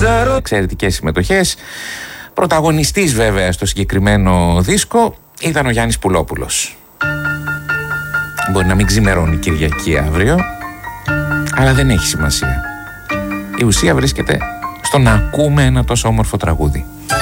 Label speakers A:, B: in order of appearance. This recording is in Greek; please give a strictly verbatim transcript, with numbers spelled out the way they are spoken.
A: Εξαιρετικές συμμετοχές. Πρωταγωνιστής βέβαια στο συγκεκριμένο δίσκο ήταν ο Γιάννης Πουλόπουλος. Μπορεί να μην ξημερώνει Κυριακή αύριο, αλλά δεν έχει σημασία. Η ουσία βρίσκεται στο να ακούμε ένα τόσο όμορφο τραγούδι.